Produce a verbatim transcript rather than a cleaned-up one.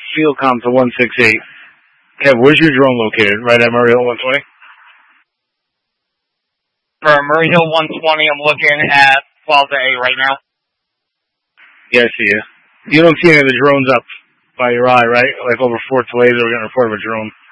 field com to one six eight. Kev, where's your drone located? Right at Murray Hill one twenty? For Murray Hill one twenty, I'm looking at Plaza A right now. Yeah, I see you. You don't see any of the drones up by your eye, right? Like over Fort Toledo, we're getting a report of a drone.